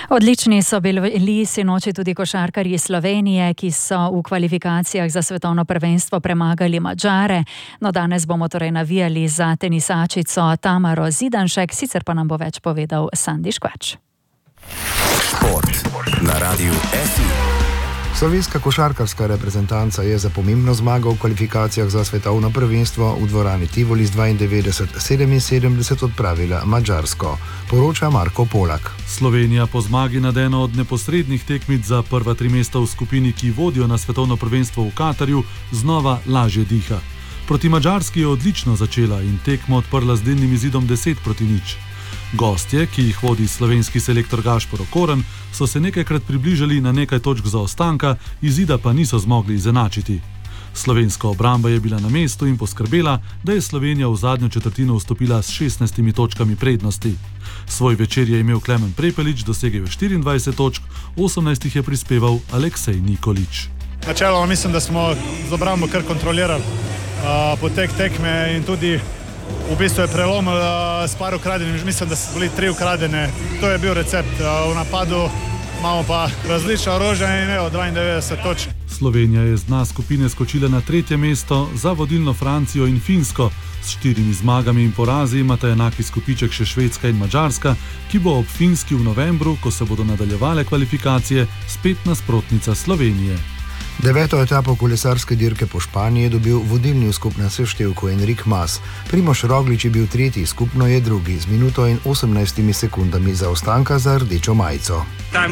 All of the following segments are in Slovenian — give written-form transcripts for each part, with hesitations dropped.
Odlični so bili sinoči tudi košarkarji Slovenije, ki so v kvalifikacijah za svetovno prvenstvo premagali Madžare. No, danes bomo torej navijali za tenisačico Tamaro Zidanšek, sicer pa nam bo več povedal Sandi Škvač. Šport na Radiu SI. Slovenska košarkarska reprezentanca je za pomembno zmago v kvalifikacijah za svetovno prvenstvo v dvorani Tivoli z 92-77 odpravila Madžarsko, poroča Marko Polak. Slovenija po zmagi nad eno od neposrednih tekmic za prva 3 mesta v skupini, ki vodijo na svetovno prvenstvo v Katarju, znova lažje diha. Proti Madžarski je odlično začela in tekmo odprla z delnim izidom 10-0. Gostje, ki jih vodi slovenski selektor Gašper Okorn, so se nekajkrat približali na nekaj točk zaostanka, izida pa niso zmogli izenačiti. Slovenska obramba je bila na mestu in poskrbela, da je Slovenija v zadnjo četrtino vstopila s 16 točkami prednosti. Svoj večer je imel Klemen Prepelič, dosegel 24 točk, 18 jih je prispeval Aleksej Nikolić. Načeloma mislim, da smo z obrambo kar kontrolirali potek tekme in tudi v bistvu je prelomil s par ukradenih, mislim, da so bili 3 ukradene. To je bil recept. V napadu imamo pa različna orožja in imel 92 točk. Slovenija je z dna skupine skočila na 3. mesto za vodilno Francijo in Finsko. S 4 zmagami in porazi imata enaki skupiček še Švedska in Madžarska, ki bo ob Finski v novembru, ko se bodo nadaljevale kvalifikacije, spet nasprotnica Slovenije. 9. etapo kolesarske dirke po Španiji je dobil vodilni v skupnem seštevku Enric Mas. Primož Roglič je bil 3., skupno je 2. z minuto in 18 sekundami zaostanka za rdečo majico.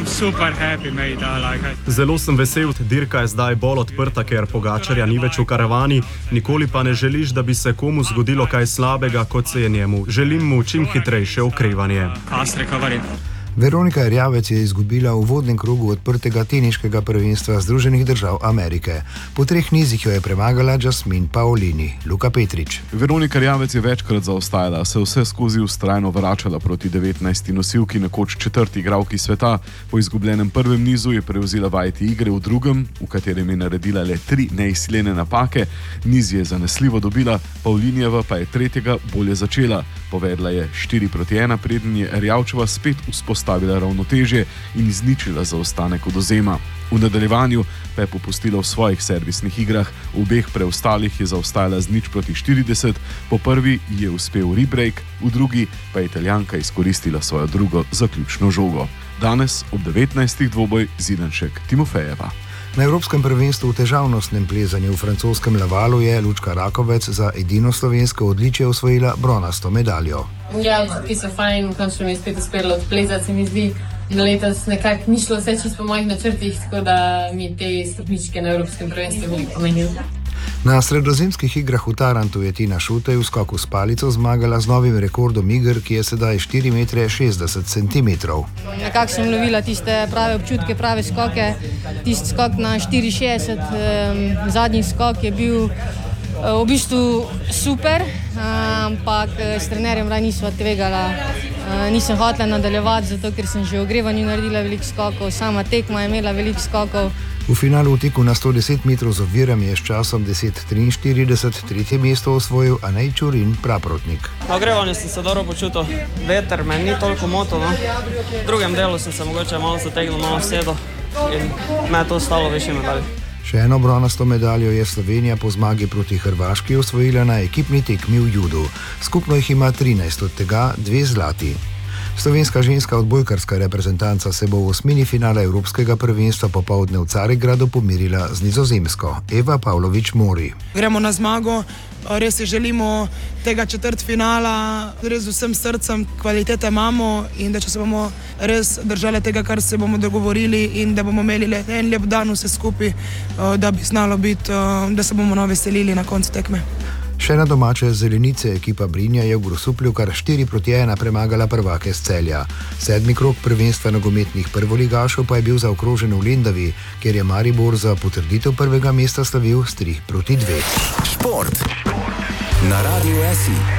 Zelo sem vesel, dirka je zdaj bolj odprta, ker Pogačarja ni več v karavani, nikoli pa ne želiš, da bi se komu zgodilo kaj slabega, kot se je njemu. Želim mu čim hitrejše okrevanje. Veronika Erjavec je izgubila v uvodnem krogu odprtega teniškega prvenstva Združenih držav Amerike. Po 3 nizih jo je premagala Jasmine Paolini. Luka Petrič. Veronika Erjavec je večkrat zaostajala, se vse skozi vztrajno vračala proti 19. nosilki, nekoč 4. igralki sveta. Po izgubljenem prvem nizu je prevzela vajeti igre v drugem, v katerem je naredila le 3 neizsiljene napake. Niz je zanesljivo dobila, Paulinijeva pa je 3. bolje začela. Povedla je 4-1, preden je Erjavčeva spet vzpostavila ravnotežje in izničila zaostanek od ozema. V nadaljevanju pa je popustila v svojih servisnih igrah, v obeh preostalih je zaostajala z 0-40, po prvi je uspel rebreak, v drugi pa je Italijanka izkoristila svojo drugo zaključno žogo. Danes ob 19. dvoboj Zidanšek Timofejeva. Na Evropskem prvenstvu v težavnostnem plezanju v francoskem Lavalu je Lučka Rakovec za edino slovensko odličje osvojila bronasto medaljo. Ja, ki so fajn, končno mi je spet uspelo odplezati, se mi zdi. Letos nekako ni šlo vse čisto po mojih načrtih, tako da mi te stopničke na Evropskem prvenstvu veliko pomenijo. Na sredozemskih igrah v Tarantu je Tina Šutej v skoku s palico zmagala z novim rekordom iger, ki je sedaj 4,60 cm. Nekako sem lovila tiste prave občutke, prave skoke, tisti skok na 4,60, zadnji skok je bil v bistvu super, ampak s trenerjem nisva tvegala. Nisem hotela nadaljevati, zato ker sem že v ogrevanju naredila veliko skokov, sama tekma je imela veliko skokov. V finalu v teku na 110 metrov z ovirami je s časom 10:43 3. mesto osvojil Anej Čurin Praprotnik. Na ogrevanju sem se dobro počutil, veter me ni toliko motil, no. V drugem delu sem se mogoče malo zategnil, malo sedel in me je to stalo više medalj. Še eno bronasto medaljo je Slovenija po zmagi proti Hrvaški osvojila na ekipni tekmi v judu. Skupno jih ima 13, od tega 2 zlati. Slovenska ženska odbojkarska reprezentanca se bo v 8. finale Evropskega prvenstva popoldne v Carigradu pomirila z Nizozemsko. Eva Pavlović-Mori. Gremo na zmago, res si želimo tega četrtfinala, res z vsem srcem, kvalitete imamo in da če se bomo res držali tega, kar se bomo dogovorili in da bomo imeli en lep dan vse skupaj, da bi znalo biti, da se bomo veselili na koncu tekme. Še na domače zelenice ekipa Brinja je v Grosuplju kar 4-1 premagala prvake z Celja. 7. krog prvenstva nogometnih prvoligašov pa je bil zaokrožen v Lendavi, kjer je Maribor za potrditev prvega mesta slavil s 3-2. Šport na Radiu SI.